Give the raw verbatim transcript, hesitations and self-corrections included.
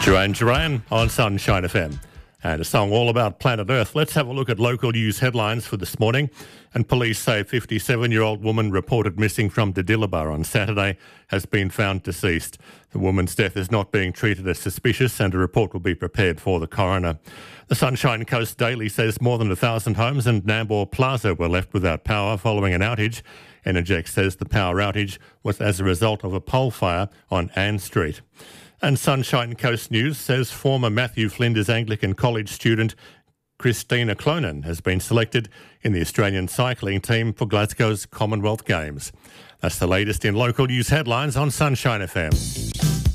Duran Duran on Sunshine F M. And a song all about planet Earth. Let's have a look at local news headlines for this morning. And police say a fifty-seven-year-old woman reported missing from Didilaba on Saturday has been found deceased. The woman's death is not being treated as suspicious and a report will be prepared for the coroner. The Sunshine Coast Daily says more than one thousand homes in Nambour Plaza were left without power following an outage. Energex says the power outage was as a result of a pole fire on Ann Street. And Sunshine Coast News says former Matthew Flinders Anglican College student Christina Clonan has been selected in the Australian cycling team for Glasgow's Commonwealth Games. That's the latest in local news headlines on Sunshine F M.